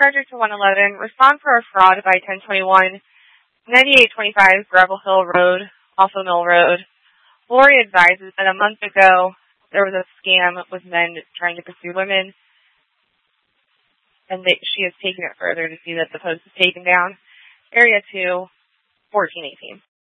Frederick to 111. Respond for a fraud by 1021. 9825 Gravel Hill Road, also Mill Road. Lori advises that a month ago there was a scam with men trying to pursue women, and she has taken it further to see that the post is taken down. Area 2, 1418.